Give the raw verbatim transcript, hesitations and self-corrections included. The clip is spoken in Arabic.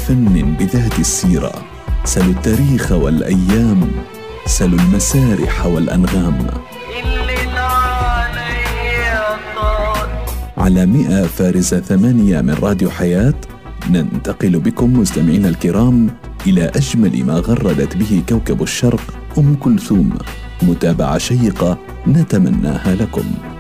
فن بذات السيرة، سلوا التاريخ والأيام، سلوا المسارح والأنغام. على مئة فارزة ثمانية من راديو حياة ننتقل بكم مستمعينا الكرام إلى أجمل ما غردت به كوكب الشرق أم كلثوم، متابعة شيقة نتمناها لكم.